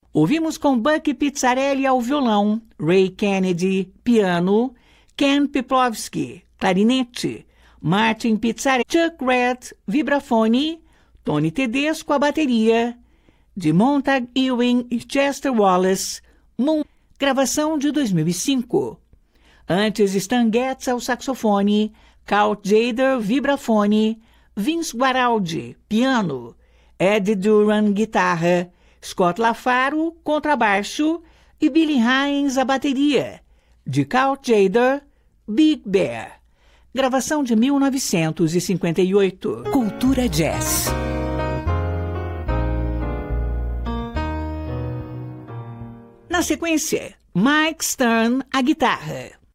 Ouvimos com Buck Pizzarelli ao violão, Ray Kennedy, piano, Ken Peplowski, clarinete, Martin Pizzarelli, Chuck Red, vibrafone, Tony Tedesco, a bateria, de Montag Ewing e Chester Wallace, gravação de 2005. Antes, Stan Getz ao saxofone, Carl Jader, vibrafone, Vince Guaraldi, piano, Ed Duran, guitarra, Scott LaFaro, contrabaixo e Billy Hines, a bateria, de Carl Jader, Big Bear. Gravação de 1958. Cultura Jazz. Na sequência, Mike Stern, a guitarra.